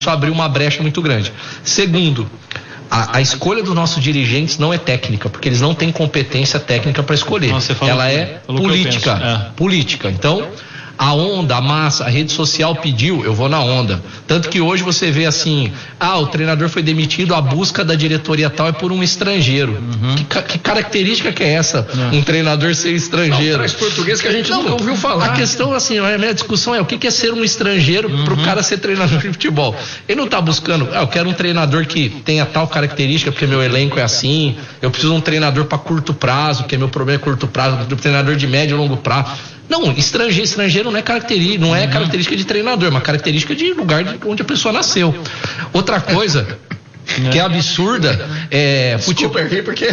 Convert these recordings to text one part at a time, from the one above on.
abriu uma brecha muito grande. Segundo, a escolha dos nossos dirigentes não é técnica, porque eles não têm competência técnica para escolher. Ela é política. Política. Então, a onda, a massa, a rede social pediu, eu vou na onda. Tanto que hoje você vê assim, o treinador foi demitido, a busca da diretoria tal é por um estrangeiro. Que característica que é essa? Um treinador ser estrangeiro? Traz português que a gente nunca ouviu falar. A questão, assim, a minha discussão é o que é ser um estrangeiro para o cara ser treinador de futebol. Ele não está buscando, eu quero um treinador que tenha tal característica, porque meu elenco é assim, eu preciso de um treinador para curto prazo, porque meu problema é curto prazo, um treinador de médio e longo prazo. Não, estrangeiro não é característica de treinador, é uma característica de lugar onde a pessoa nasceu. Outra coisa que é absurda é futebol. Porque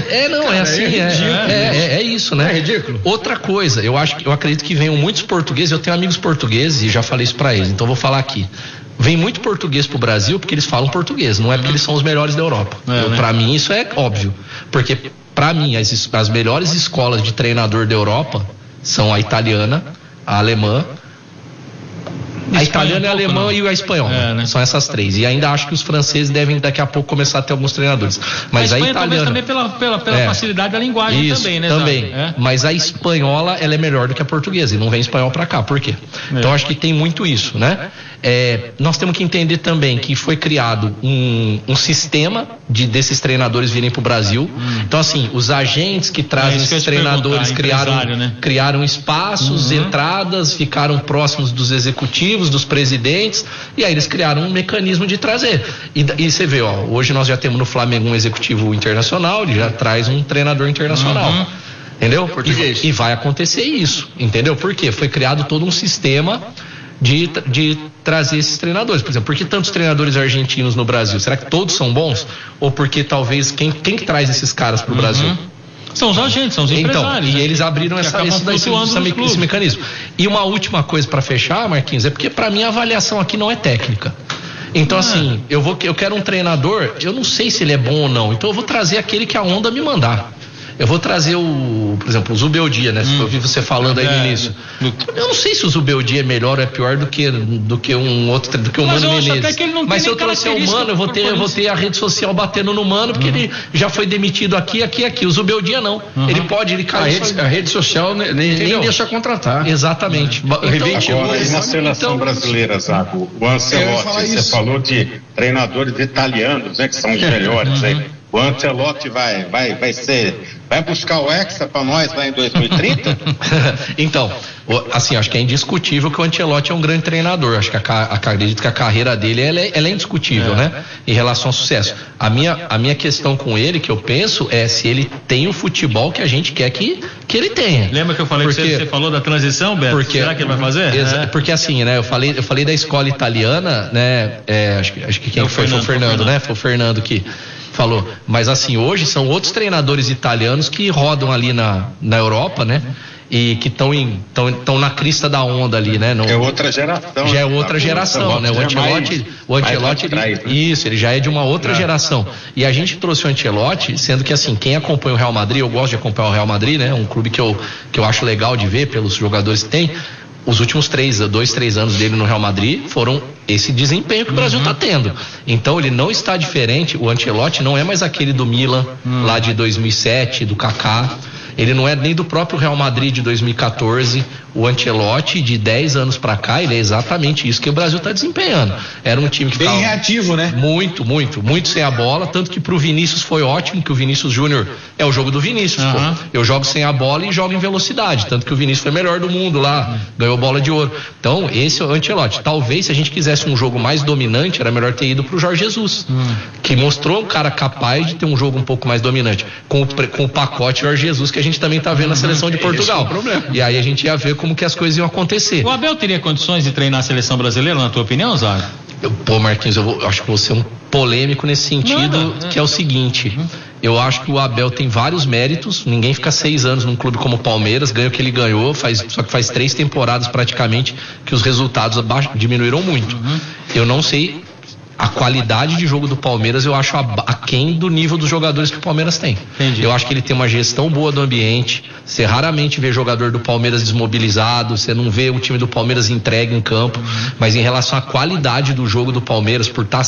é isso, né? É ridículo. Outra coisa, eu acredito que venham muitos portugueses, eu tenho amigos portugueses e já falei isso pra eles, então vou falar aqui. Vem muito português pro Brasil porque eles falam português, não é porque eles são os melhores da Europa. Pra mim isso é óbvio, porque pra mim as melhores escolas de treinador da Europa são a italiana, a alemã, a italiana, a alemã e a espanhola. Né? São essas três. E ainda acho que os franceses devem daqui a pouco começar a ter alguns treinadores. Mas a italiana também pela facilidade da linguagem. Isso, também, né? Também. Mas a espanhola, ela é melhor do que a portuguesa e não vem espanhol pra cá. Por quê? Então acho que tem muito isso, né? Nós temos que entender também que foi criado um sistema desses treinadores virem pro Brasil. Então assim, os agentes que trazem esses treinadores criaram espaços, entradas, ficaram próximos dos executivos, dos presidentes, e aí eles criaram um mecanismo de trazer. E você vê, hoje nós já temos no Flamengo um executivo internacional, ele já traz um treinador internacional. Entendeu? E vai acontecer isso, entendeu? Por quê? Foi criado todo um sistema de trazer esses treinadores. Por exemplo, por que tantos treinadores argentinos no Brasil? Será que todos são bons? Ou porque talvez quem que traz esses caras pro Brasil? São os agentes, são os empresários. E eles abriram esse mecanismo. E uma última coisa para fechar, Marquinhos, é porque para mim a avaliação aqui não é técnica. Então assim, eu quero um treinador, eu não sei se ele é bom ou não, então eu vou trazer aquele que a onda me mandar. Eu vou trazer por exemplo, o Zubeldia, né? Eu vi você falando aí no início. Eu não sei se o Zubeldia é melhor ou é pior do que um outro, do que o Mano Menezes. Mas se eu trouxer o Mano, eu vou ter a rede social batendo no Mano, porque ele já foi demitido aqui. O Zubeldia não. Ele cai. A rede social nem deixa contratar. Exatamente. Agora, na seleção brasileira, Zago, o Ancelotti, você falou de treinadores italianos, né? Que são os melhores aí. O Ancelotti vai buscar o Hexa para nós lá em 2030? Então, assim, acho que é indiscutível que o Ancelotti é um grande treinador. Acho que acredito que a carreira dele ela é indiscutível, né? Em relação ao sucesso. A minha questão com ele, que eu penso, é se ele tem o futebol que a gente quer que ele tenha. Lembra que eu falei que você falou da transição, Beto? Será que ele vai fazer? Porque assim, né? Eu falei da escola italiana, né? Acho que quem foi o Fernando, né? Foi o Fernando que falou, mas assim, hoje são outros treinadores italianos que rodam ali na Europa, né? E que estão na crista da onda ali, né? É outra geração. Já é outra geração, né? O Ancelotti, ele já é de uma outra geração. E a gente trouxe o Ancelotti, sendo que assim, quem acompanha o Real Madrid, eu gosto de acompanhar o Real Madrid, né? Um clube que eu acho legal de ver pelos jogadores que tem. Os últimos 2-3 anos dele no Real Madrid foram esse desempenho que o Brasil está tendo. Então ele não está diferente. O Ancelotti não é mais aquele do Milan lá de 2007, do Kaká. Ele não é nem do próprio Real Madrid de 2014. O Ancelotti, de 10 anos para cá, ele é exatamente isso que o Brasil está desempenhando. Era um time que bem reativo, né? Muito sem a bola, tanto que pro Vinícius foi ótimo, que o Vinícius Júnior é o jogo do Vinícius. Eu jogo sem a bola e jogo em velocidade, tanto que o Vinícius foi o melhor do mundo lá, ganhou bola de ouro. Então, esse é o Ancelotti. Talvez, se a gente quisesse um jogo mais dominante, era melhor ter ido pro Jorge Jesus, que mostrou um cara capaz de ter um jogo um pouco mais dominante, com o pacote Jorge Jesus, que a gente também tá vendo na seleção de Portugal. E aí a gente ia ver como que as coisas iam acontecer. O Abel teria condições de treinar a seleção brasileira, na tua opinião, Zago? Marquinhos, eu acho que vou ser um polêmico nesse sentido, que é o seguinte, eu acho que o Abel tem vários méritos, ninguém fica 6 anos num clube como o Palmeiras, ganha o que ele ganhou, só que faz 3 temporadas praticamente que os resultados diminuíram muito. Eu não sei A qualidade de jogo do Palmeiras eu acho aquém do nível dos jogadores que o Palmeiras tem. Entendi. Eu acho que ele tem uma gestão boa do ambiente. Você raramente vê jogador do Palmeiras desmobilizado, você não vê o time do Palmeiras entregue em campo, mas em relação à qualidade do jogo do Palmeiras, por estar